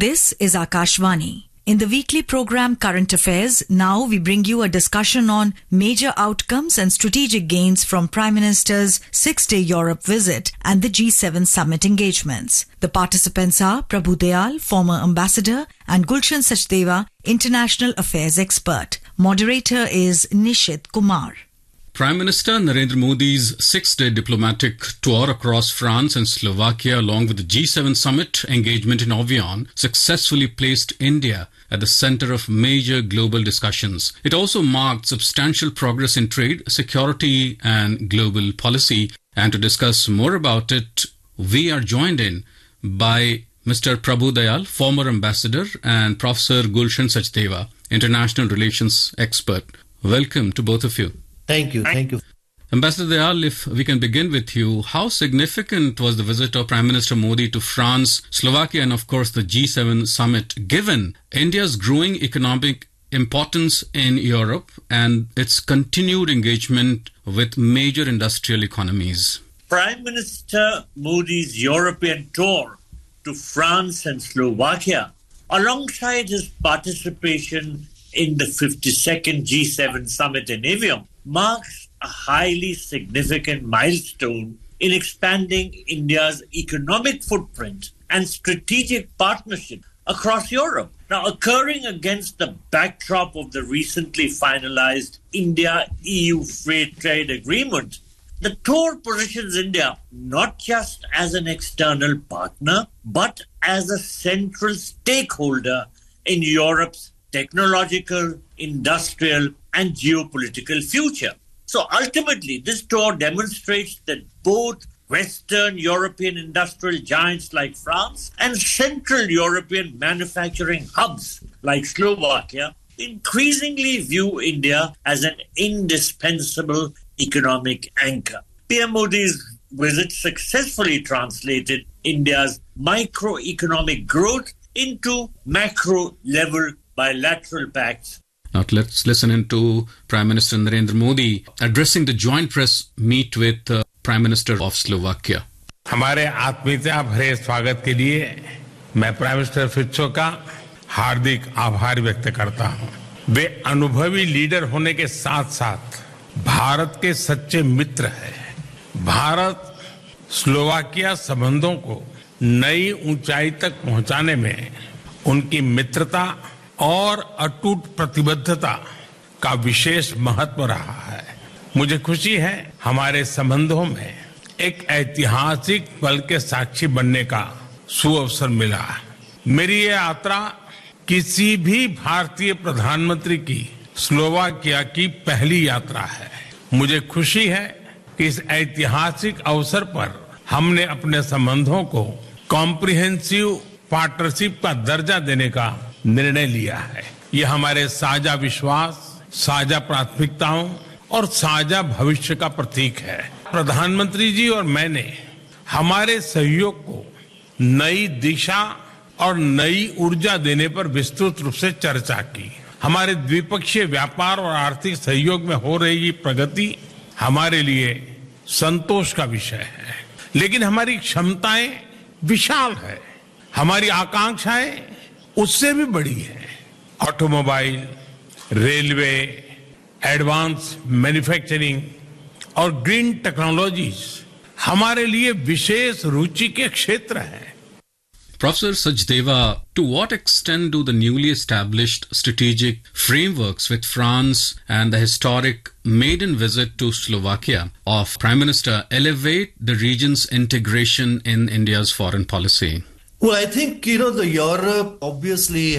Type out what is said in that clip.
This is Akashvani. In the weekly program Current Affairs, now we bring you a discussion on major outcomes and strategic gains from Prime Minister's 6-day Europe visit and the G7 summit engagements. The participants are Prabhu Dayal, former ambassador, and Gulshan Sachdeva, international affairs expert. Moderator is Nishit Kumar. Prime Minister Narendra Modi's 6-day diplomatic tour across France and Slovakia along with the G7 summit engagement in Evian successfully placed India at the center of major global discussions. It also marked substantial progress in trade, security and global policy. And to discuss more about it, we are joined in by Mr. Prabhu Dayal, former ambassador, and Professor Gulshan Sachdeva, international relations expert. Welcome to both of you. Thank you. Ambassador Dayal, if we can begin with you, how significant was the visit of Prime Minister Modi to France, Slovakia, and of course the G7 summit, given India's growing economic importance in Europe and its continued engagement with major industrial economies? Prime Minister Modi's European tour to France and Slovakia, alongside his participation in the 52nd G7 summit in Evian, marks a highly significant milestone in expanding India's economic footprint and strategic partnership across Europe. Now, occurring against the backdrop of the recently finalized India-EU Free Trade Agreement, the tour positions India not just as an external partner, but as a central stakeholder in Europe's technological, industrial, and geopolitical future. So ultimately, this tour demonstrates that both Western European industrial giants like France and Central European manufacturing hubs like Slovakia increasingly view India as an indispensable economic anchor. PM Modi's visit successfully translated India's microeconomic growth into macro-level bilateral pacts. Now let's listen into Prime Minister Narendra Modi addressing the joint press meet with Prime Minister of Slovakia. हमारे आत्मीयता भरे स्वागत के लिए मैं prime minister फिट्सो का हार्दिक आभार व्यक्त करता हूं। वे अनुभवी लीडर होने के साथ-साथ भारत के सच्चे मित्र हैं। भारत स्लोवाकिया संबंधों को नई ऊंचाई तक पहुंचाने में उनकी मित्रता और अटूट प्रतिबद्धता का विशेष महत्व रहा है। मुझे खुशी है हमारे संबंधों में एक ऐतिहासिक पल के साक्षी बनने का सुअवसर मिला। मेरी ये यात्रा किसी भी भारतीय प्रधानमंत्री की स्लोवाकिया की पहली यात्रा है। मुझे खुशी है कि इस ऐतिहासिक अवसर पर हमने अपने संबंधों को कॉम्प्रिहेंसिव पार्टनरशिप का दर्जा देने का निर्णय लिया है। ये हमारे साझा विश्वास, साझा प्राथमिकताओं और साझा भविष्य का प्रतीक है। प्रधानमंत्री जी और मैंने हमारे सहयोग को नई दिशा और नई ऊर्जा देने पर विस्तृत रूप से चर्चा की। हमारे द्विपक्षीय व्यापार और आर्थिक सहयोग में हो रही प्रगति हमारे लिए संतोष का विषय है, लेकिन हमारी क्षमताएं विशाल है, हमारी आकांक्षाएं उससे भी बड़ी है। ऑटोमोबाइल, रेलवे, एडवांस मैन्युफैक्चरिंग और ग्रीन टेक्नोलॉजीज हमारे लिए विशेष रुचि के क्षेत्र हैं। Professor Sachdeva, to what extent do the newly established strategic frameworks with France and the historic maiden visit to Slovakia of Prime Minister elevate the region's integration in India's foreign policy? Well, I think, the Europe obviously